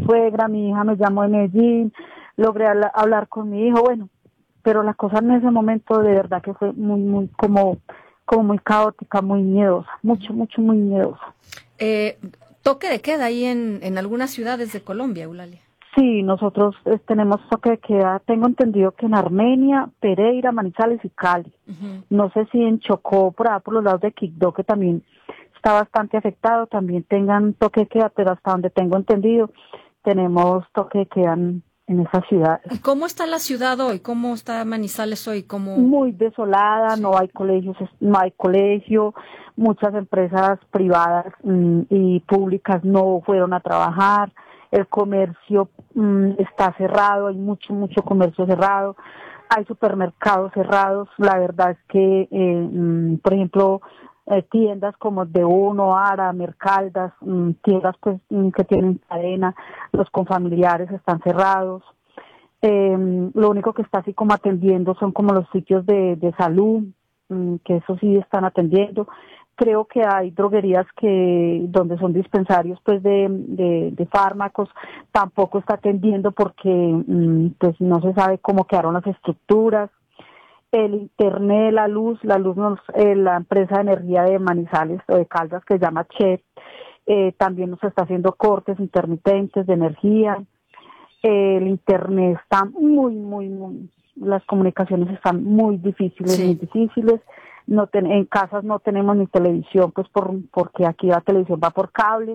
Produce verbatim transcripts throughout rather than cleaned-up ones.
suegra, mi hija me llamó de Medellín, logré habla, hablar con mi hijo, bueno, pero la cosa en ese momento de verdad que fue muy, muy, como, como muy caótica, muy miedosa, mucho, mucho, muy miedosa. Eh, ¿Toque de queda ahí en, en algunas ciudades de Colombia, Eulalia? Sí, nosotros eh, tenemos toque de queda, tengo entendido que en Armenia, Pereira, Manizales y Cali. Uh-huh. No sé si en Chocó, por allá por los lados de Quibdó, que también está bastante afectado, también tengan toque de queda, pero hasta donde tengo entendido, tenemos toque de queda en, en esas ciudades. ¿Y cómo está la ciudad hoy? ¿Cómo está Manizales hoy? ¿Cómo... Muy desolada, sí. no hay colegios, no hay colegio, muchas empresas privadas mmm, y públicas no fueron a trabajar. El comercio mmm, está cerrado, hay mucho, mucho comercio cerrado, hay supermercados cerrados, la verdad es que, eh, mmm, por ejemplo, eh, tiendas como De Uno, Ara, Mercaldas, mmm, tiendas pues mmm, que tienen cadena, los confamiliares están cerrados, eh, lo único que está así como atendiendo son como los sitios de, de salud, mmm, que eso sí están atendiendo. Creo que hay droguerías que donde son dispensarios pues de, de, de fármacos, tampoco está atendiendo porque mmm, pues no se sabe cómo quedaron las estructuras. El internet, la luz, la luz nos, eh, la empresa de energía de Manizales o de Caldas que se llama Chet, eh, también nos está haciendo cortes intermitentes de energía. Eh, el internet está muy, muy, muy, las comunicaciones están muy difíciles, sí. muy difíciles. No ten, en casas no tenemos ni televisión, pues por porque aquí la televisión va por cable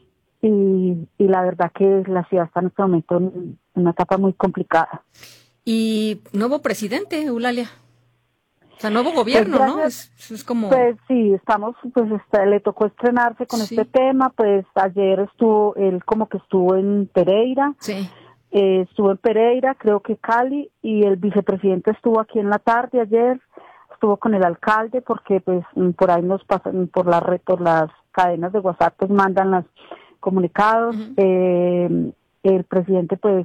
y, y la verdad que la ciudad está en este momento en una etapa muy complicada. Y nuevo presidente, Eulalia. O sea, nuevo gobierno, pues gracias, ¿no? Es, es como... Pues sí, estamos, pues está, le tocó estrenarse con sí. este tema, pues ayer estuvo, él como que estuvo en Pereira. Sí. Eh, estuvo en Pereira, creo que Cali, y el vicepresidente estuvo aquí en la tarde ayer. Estuvo con el alcalde porque pues por ahí nos pasan por la red, por las cadenas de WhatsApp pues mandan los comunicados. Uh-huh. eh, el presidente pues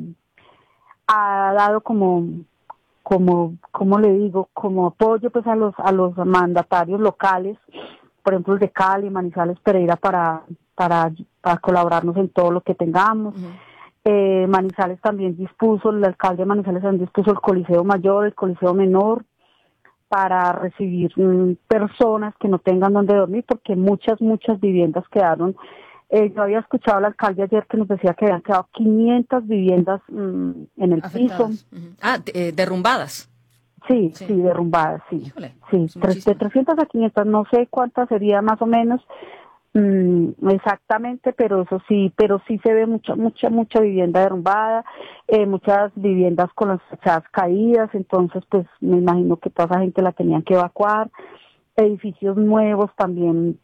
ha dado como como como le digo como apoyo pues a los a los mandatarios locales, por ejemplo el de Cali, Manizales, Pereira para para para colaborarnos en todo lo que tengamos. Uh-huh. eh, Manizales también dispuso, el alcalde de Manizales también dispuso el Coliseo Mayor, el Coliseo Menor, para recibir mmm, personas que no tengan donde dormir, porque muchas, muchas viviendas quedaron. Eh, yo había escuchado al alcalde ayer que nos decía que habían quedado quinientas viviendas mmm, en el afectadas. piso. Uh-huh. Ah, eh, derrumbadas. Sí, sí, sí, derrumbadas, sí. Híjole, sí, tres, de trescientas a quinientas, no sé cuántas sería más o menos, Mm, exactamente, pero eso sí, pero sí se ve mucha, mucha, mucha vivienda derrumbada, eh, muchas viviendas con las fachadas caídas, entonces pues me imagino que toda esa gente la tenían que evacuar, edificios nuevos también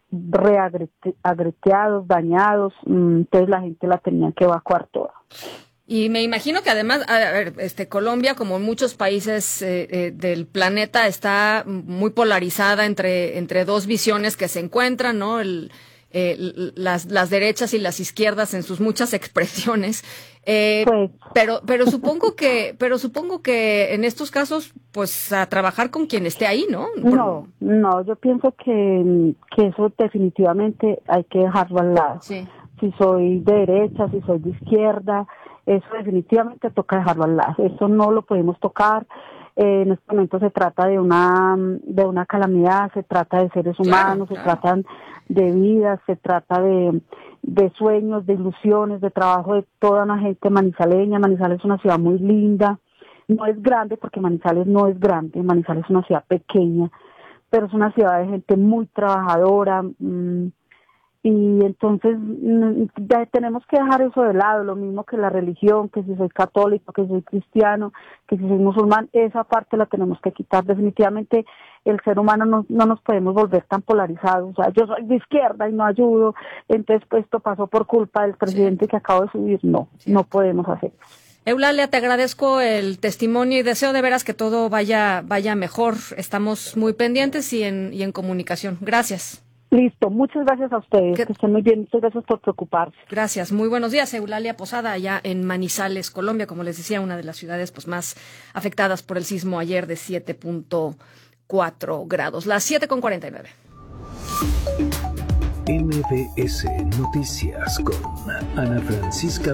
reagreteados, dañados, mm, entonces la gente la tenían que evacuar toda. Y me imagino que además, a ver, este Colombia, como muchos países eh, eh, del planeta, está muy polarizada entre entre dos visiones que se encuentran, ¿no? El Eh, las las derechas y las izquierdas en sus muchas expresiones, eh, pues, pero pero supongo que pero supongo que en estos casos pues a trabajar con quien esté ahí, ¿no? Por... No, no, yo pienso que que eso definitivamente hay que dejarlo al lado. Sí. Si soy de derecha, si soy de izquierda, eso definitivamente toca dejarlo al lado. Eso no lo podemos tocar. Eh, en este momento se trata de una de una calamidad, se trata de seres humanos, claro, claro. se tratan de vidas, se trata de, de sueños, de ilusiones, de trabajo de toda una gente manizaleña. Manizales es una ciudad muy linda, no es grande porque Manizales no es grande, Manizales es una ciudad pequeña, pero es una ciudad de gente muy trabajadora, mmm, y entonces ya tenemos que dejar eso de lado, lo mismo que la religión, que si soy católico, que soy cristiano, que si soy musulmán, esa parte la tenemos que quitar. Definitivamente el ser humano no, no nos podemos volver tan polarizados, o sea, yo soy de izquierda y no ayudo, entonces pues esto pasó por culpa del presidente sí. que acabo de subir, no, sí. no podemos hacer eso. Eulalia, te agradezco el testimonio y deseo de veras que todo vaya vaya mejor, estamos muy pendientes y en, y en comunicación. Gracias. Listo, muchas gracias a ustedes, que, que estén muy bien, muchas gracias por preocuparse. Gracias, muy buenos días. Eulalia Posada, allá en Manizales, Colombia, como les decía, una de las ciudades pues más afectadas por el sismo ayer de siete punto cuatro grados. Las siete con cuarenta y nueve. M B S Noticias con Ana Francisca